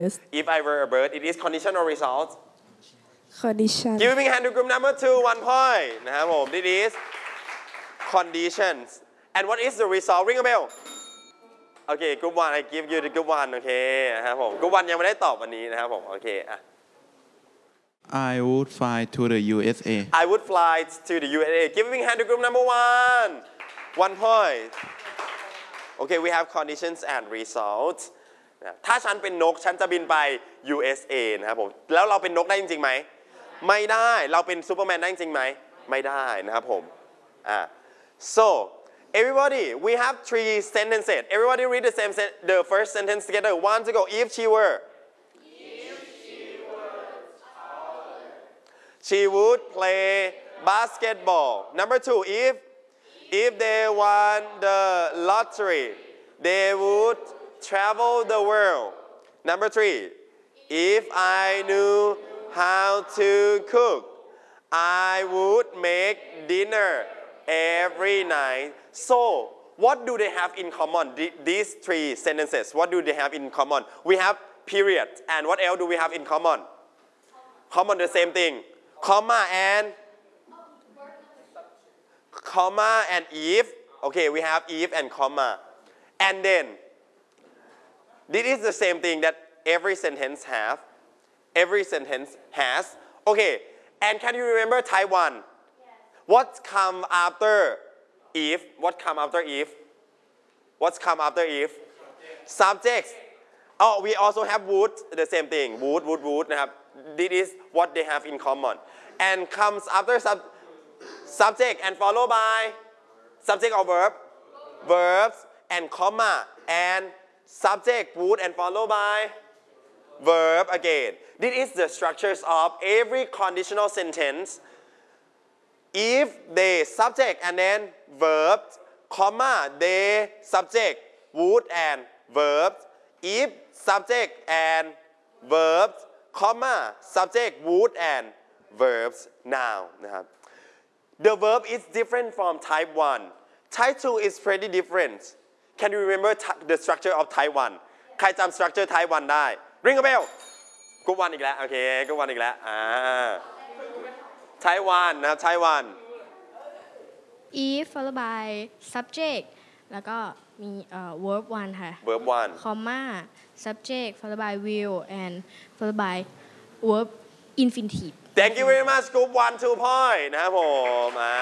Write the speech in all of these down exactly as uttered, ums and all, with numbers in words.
If I were a bird it is condition or result condition giving hand to group number two one point นะครับผม This is conditions and what is the result ring a bell โอเค group one I give you the group one โอเคนะครับผม group one ยังไม่ได้ตอบวันนี้นะครับผมโอเคอ่ะ I would fly to the ยู เอส เอ I would fly to the ยู เอส เอ giving hand to group number one one point okay we have conditions and results ถ้าฉันเป็นนกฉันจะบินไป ยู เอส เอ นะครับผมแล้วเราเป็นนกได้จริงๆไหมไม่ได้เราเป็นซูเปอร์แมนได้จริงไหมไม่ได้นะครับผมอ่า so everybody we have three sentences everybody read the same the first sentence together one to go if she were she would play basketball number two if if they won the lottery they would travel the world number three if I knew how to cook I would make dinner every night so what do they have in common these three sentences what do they have in common we have period and what else do we have in common common the same thing comma and comma and if okay we have if and comma and then this is the same thing that every sentence have every sentence has okay and can you remember Taiwan what come after if what come after if what's come after if subjects oh we also have would the same thing would would would นะครับ this is what they have in common and comes after sub subject and followed by subject or verb verbs and comma and subject would and followed by verb again this is the structures of every conditional sentence if they subject and then verbs comma they subject would and verbs if subject and verbs comma subject would and verbs now นะครับ the verb is different from type one type two is pretty different can you remember the structure of type one ใครจำ structure type one ได้ ring a bell กุ๊บวันอีกแล้วโอเคกุ๊บวันอีกแล้วอ่า type one นะครับ type one if followed by subject แล้วก็มีเอ่อ verb one ค่ะ verb one comma subject followed by will and followed by verb infinitive thank you very much group one two point นะครับผมอ่า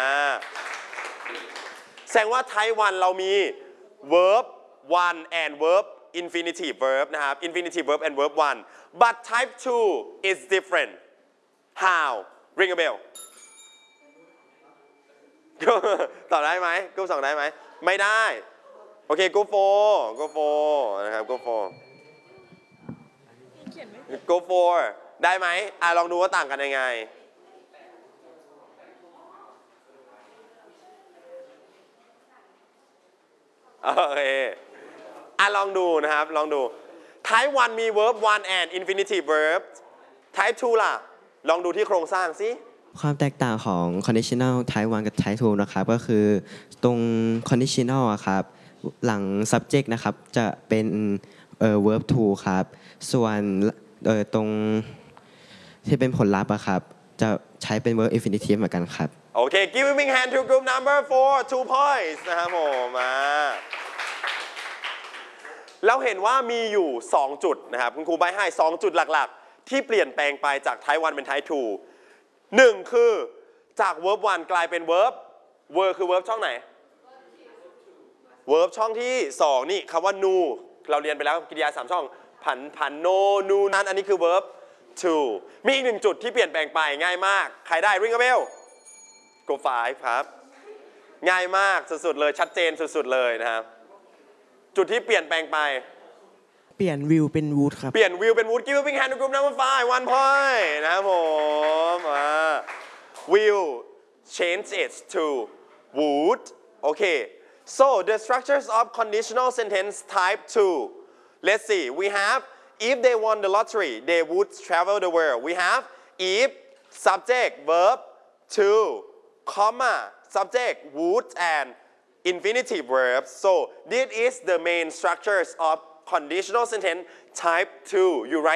แสดงว่า type one เรามี verb one and verb infinitive verb นะครับ infinitive verb and verb one but type two is different how ring a bell ตอบได้ไหมกรุ๊ปสองได้ไหมไม่ได้โอเคกรุ๊ปโฟร์กรุ๊ปโฟร์นะครับกรุ๊ปโฟร์กรุ๊ปโฟร์ได้ไหมอ่ะลองดูว่าต่างกันยังไงโอเคอ่ะลองดูนะครับลองดู type one มี verb one and infinitive verb type two ล่ะลองดูที่โครงสร้างสิความแตกต่างของ conditional type one กับ type two นะครับก็คือตรง conditional อะครับหลัง subject นะครับจะเป็นเอ่อ verb to ครับส่วนเอ่อตรงที่เป็นผลลัพธ์อะครับจะใช้เป็น verb infinitive เหมือนกันครับโอเค giving hand to group number four two points นะครับผมมาเราเห็นว่ามีอยู่สองจุดนะครับคุณครูใบให้สองจุดหลักๆที่เปลี่ยนแปลงไปจาก type one เป็น type twoหนึ่งคือจาก verb one กลายเป็น verb verb คือ verb ช่องไหน verb ช่องที่สองนี่คำว่า nu เราเรียนไปแล้วกริยาสามช่องผันผัน no nu นั้นอันนี้คือ verb to มีอีกหนึ่งจุดที่เปลี่ยนแปลงไปง่ายมากใครได้ ring a bell go five ครับง่ายมากสุดๆเลยชัดเจนสุดๆเลยนะครับจุดที่เปลี่ยนแปลงไปเปลี่ยนวิวเป็นวูดครับเปลี่ยนวิวเป็นวูด giving hand to group number five one point นะครับผมอ่า will change it to would okay so the structures of conditional sentence type two let's see we have if they won the lottery they would travel the world we have if subject verb to comma subject would and infinitive verbs so this is the main structures of conditional sentence type two you write